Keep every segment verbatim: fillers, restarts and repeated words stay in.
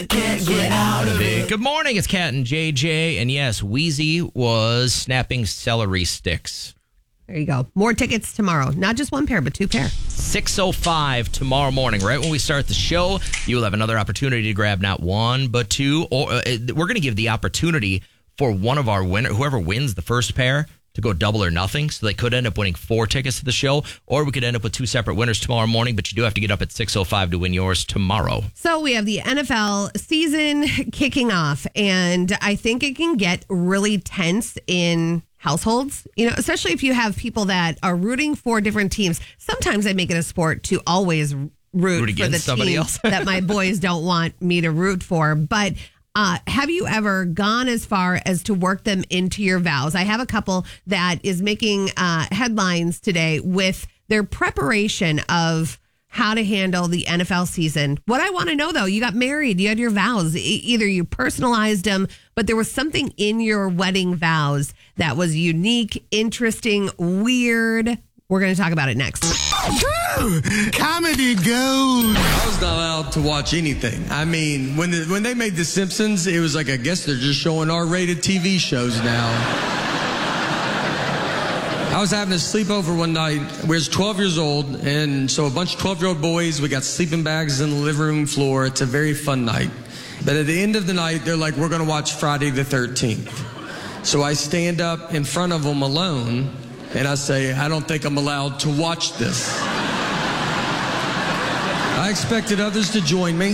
Can't get out of it. Good morning, it's Kat and J J. And yes, Wheezy was snapping celery sticks. There you go. More tickets tomorrow. Not just one pair, but two pair. six oh five tomorrow morning, right when we start the show. You will have another opportunity to grab not one, but two. Or uh, we're going to give the opportunity for one of our winner, whoever wins the first pair, to go double or nothing. So they could end up winning four tickets to the show, or we could end up with two separate winners tomorrow morning, but you do have to get up at six oh five to win yours tomorrow. So we have the N F L season kicking off, and I think it can get really tense in households, you know, especially if you have people that are rooting for different teams. Sometimes I make it a sport to always root, root for the somebody team else. that my boys don't want me to root for. But uh, have you ever gone as far as to work them into your vows? I have a couple that is making uh, headlines today with their preparation of how to handle the N F L season. What I want to know, though, you got married, you had your vows. E- either you personalized them, but there was something in your wedding vows that was unique, interesting, weird. We're going to talk about it next. Comedy gold. I was not allowed to watch anything. I mean, when the, when they made The Simpsons, it was like, I guess they're just showing R-rated T V shows now. I was having a sleepover one night. We was twelve years old, and so a bunch of twelve-year-old boys, we got sleeping bags in the living room floor. It's a very fun night. But at the end of the night, they're like, we're going to watch Friday the thirteenth. So I stand up in front of them alone, and I say, I don't think I'm allowed to watch this. I expected others to join me.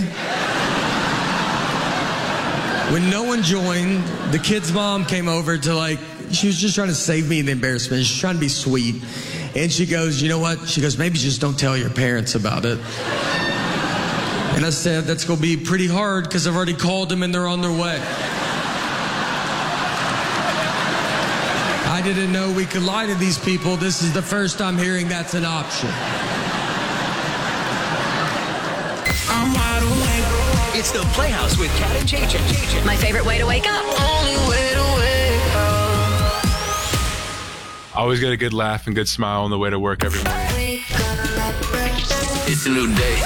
When no one joined, the kid's mom came over to like, she was just trying to save me the embarrassment. She's trying to be sweet. And she goes, you know what? She goes, maybe just don't tell your parents about it. And I said, that's going to be pretty hard because I've already called them and they're on their way. I didn't know we could lie to these people. This is the first I'm hearing that's an option. I'm wide awake. It's the Playhouse with Kat and J J. My favorite way to wake up. Only way to wake up. Always get a good laugh and good smile on the way to work every morning. It's a new day.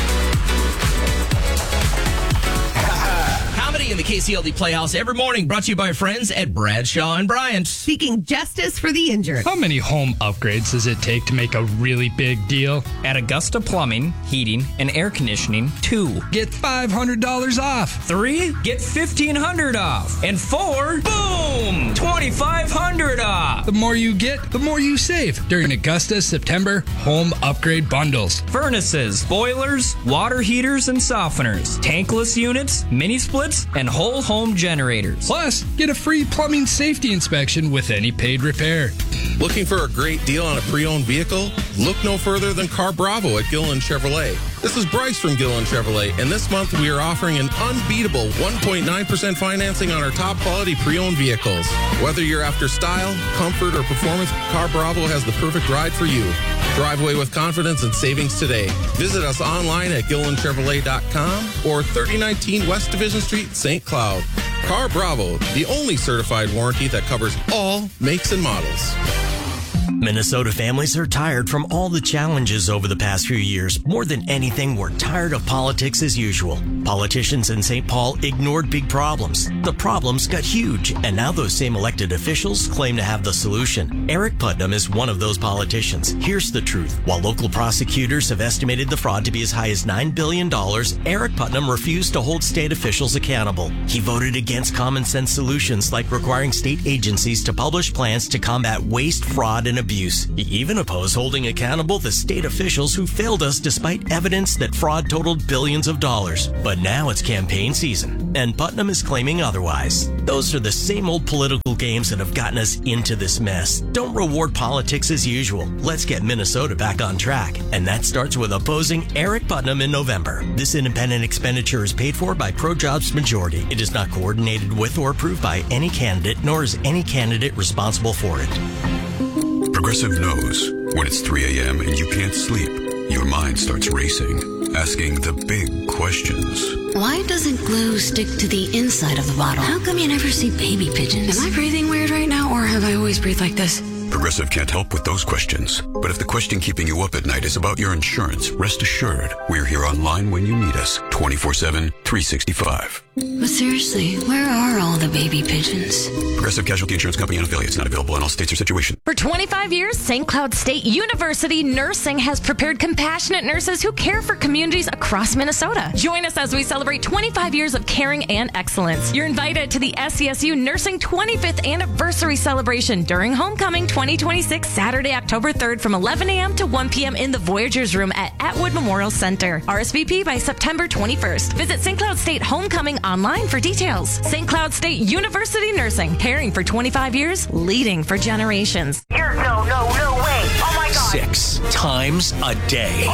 Comedy in the K C L D Playhouse every morning, brought to you by our friends at Bradshaw and Bryant. Seeking justice for the injured. How many home upgrades does it take to make a really big deal? At Augusta Plumbing, Heating, and Air Conditioning, two. Get five hundred dollars off. Three, get fifteen hundred dollars off. And four, boom, twenty-five hundred dollars off. The more you get, the more you save during Augusta's September home upgrade bundles. Furnaces, boilers, water heaters and softeners, tankless units, mini splits, and whole home generators. Plus, get a free plumbing safety inspection with any paid repair. Looking for a great deal on a pre-owned vehicle? Look no further than Car Bravo at Gilliland Chevrolet. This is Bryce from Gilliland Chevrolet, and this month we are offering an unbeatable one point nine percent financing on our top quality pre-owned vehicles. Whether you're after style, comfort, or performance, Car Bravo has the perfect ride for you. Drive away with confidence and savings today. Visit us online at gilliland chevrolet dot com or thirty nineteen West Division Street, Saint Cloud. Car Bravo, the only certified warranty that covers all makes and models. Minnesota families are tired from all the challenges over the past few years. More than anything, we're tired of politics as usual. Politicians in Saint Paul ignored big problems. The problems got huge, and now those same elected officials claim to have the solution. Eric Putnam is one of those politicians. Here's the truth. While local prosecutors have estimated the fraud to be as high as nine billion dollars, Eric Putnam refused to hold state officials accountable. He voted against common sense solutions like requiring state agencies to publish plans to combat waste, fraud, and abuse. He even opposed holding accountable the state officials who failed us despite evidence that fraud totaled billions of dollars. But now it's campaign season, and Putnam is claiming otherwise. Those are the same old political games that have gotten us into this mess. Don't reward politics as usual. Let's get Minnesota back on track. And that starts with opposing Eric Putnam in November. This independent expenditure is paid for by ProJobs Majority. It is not coordinated with or approved by any candidate, nor is any candidate responsible for it. Progressive knows when it's three a.m. and you can't sleep, your mind starts racing, asking the big questions. Why doesn't glue stick to the inside of the bottle? How come you never see baby pigeons? Am I breathing weird right now, or have I always breathed like this? Progressive can't help with those questions. But if the question keeping you up at night is about your insurance, rest assured, we're here online when you need us, twenty-four seven, three sixty-five. But seriously, where are all the baby pigeons? Progressive Casualty Insurance Company and affiliates, not available in all states or situations. For twenty-five years, Saint Cloud State University Nursing has prepared compassionate nurses who care for communities across Minnesota. Join us as we celebrate twenty-five years of caring and excellence. You're invited to the S C S U Nursing twenty-fifth Anniversary Celebration during Homecoming twenty twenty-six, Saturday, October third from eleven a.m. to one p.m. in the Voyagers Room at Atwood Memorial Center. R S V P by September twenty-first. Visit Saint Cloud State Homecoming online for details. Saint Cloud State University Nursing, caring for twenty-five years, leading for generations. You're no, no, no way. Oh my God. Six times a day.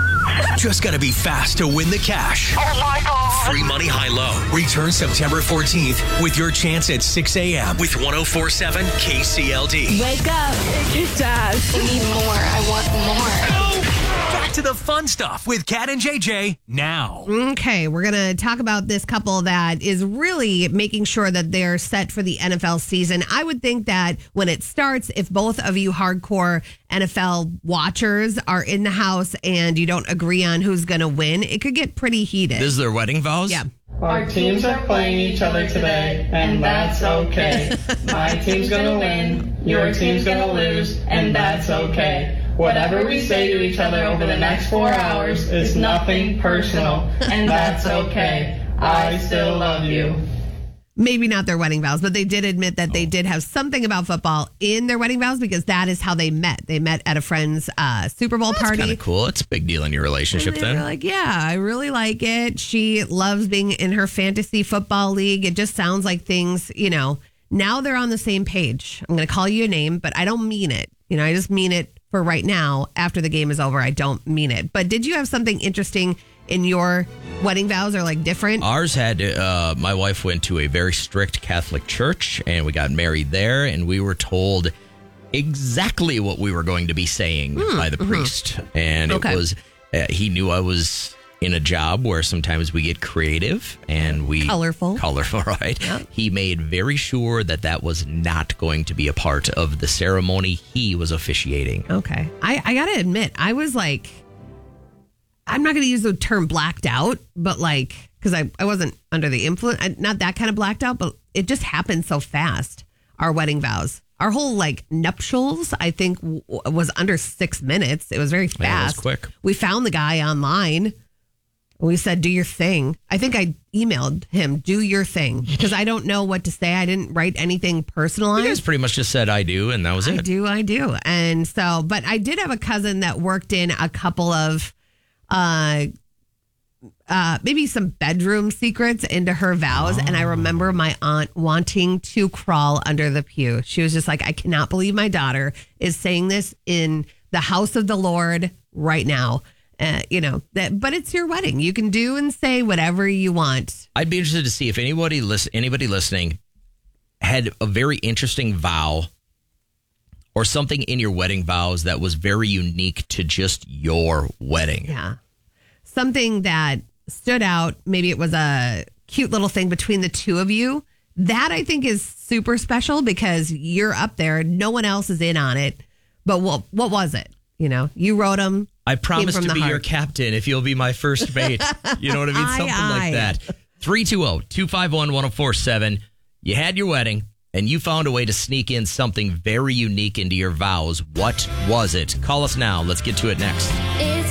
Just gotta be fast to win the cash. Oh my God. Free money high-low. Return September fourteenth with your chance at six a.m. with one oh four point seven K C L D. Wake up. Kick ass. I need more. I want more. Back to the fun stuff with Kat and J J now. Okay, we're going to talk about this couple that is really making sure that they're set for the N F L season. I would think that when it starts, if both of you hardcore N F L watchers are in the house and you don't agree on who's going to win, it could get pretty heated. This is their wedding vows? Yeah. Our teams are playing each other today, and that's okay. My team's gonna win, your team's gonna lose, and that's okay. Whatever we say to each other over the next four hours is nothing personal, and that's okay. I still love you. Maybe not their wedding vows, but they did admit that they did have something about football in their wedding vows because that is how they met. They met at a friend's uh, Super Bowl That's party. kind of cool. It's a big deal in your relationship And they then. were like, yeah, I really like it. She loves being in her fantasy football league. It just sounds like things, you know, now they're on the same page. I'm going to call you a name, but I don't mean it. You know, I just mean it for right now. After the game is over, I don't mean it. But did you have something interesting in your wedding vows or like different? Ours had, uh, my wife went to a very strict Catholic church and we got married there and we were told exactly what we were going to be saying Hmm, by the mhm. priest. And Okay. it was, uh, he knew I was in a job where sometimes we get creative and we Colorful. colorful, right? He made very sure that that was not going to be a part of the ceremony he was officiating. Okay. I, I got to admit, I was like, I'm not going to use the term blacked out, but like, because I, I wasn't under the influence, I- not that kind of blacked out, but it just happened so fast. Our wedding vows, our whole like nuptials, I think w- was under six minutes. It was very Yeah, it was fast. quick. We found the guy online. We said, do your thing. I think I emailed him, do your thing, because I don't know what to say. I didn't write anything personalized. You guys pretty much just said I do and that was I it. do, I do. And so, but I did have a cousin that worked in a couple of, uh, uh, maybe some bedroom secrets into her vows. And I remember my aunt wanting to crawl under the pew. She was just like, I cannot believe my daughter is saying this in the house of the Lord right now. Uh, you know, that, but it's your wedding. You can do and say whatever you want. I'd be interested to see if anybody listen, anybody listening had a very interesting vow or something in your wedding vows that was very unique to just your wedding. Yeah. Something that stood out. Maybe it was a cute little thing between the two of you. That I think is super special because you're up there. No one else is in on it. But what what was it? You know, you wrote them. I promise from to the be your heart. captain if you'll be my first mate. You know what I mean? Aye, Something aye. like that. three two zero, two five one, one zero four seven. You had your wedding and you found a way to sneak in something very unique into your vows. What was it? Call us now. Let's get to it next. It's